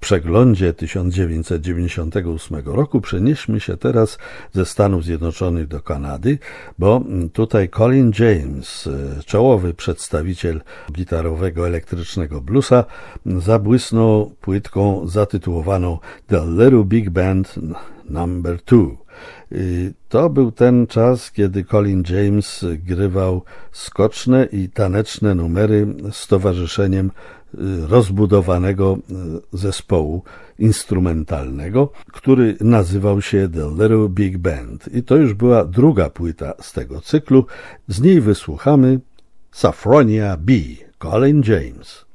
przeglądzie 1998 roku przenieśmy się teraz ze Stanów Zjednoczonych do Kanady, bo tutaj Colin James, czołowy przedstawiciel gitarowego elektrycznego bluesa, zabłysnął płytką zatytułowaną The Little Big Band Number 2. To był ten czas, kiedy Colin James grywał skoczne i taneczne numery z towarzyszeniem rozbudowanego zespołu instrumentalnego, który nazywał się The Little Big Band. I to już była druga płyta z tego cyklu. Z niej wysłuchamy Sophronia B. Colin James.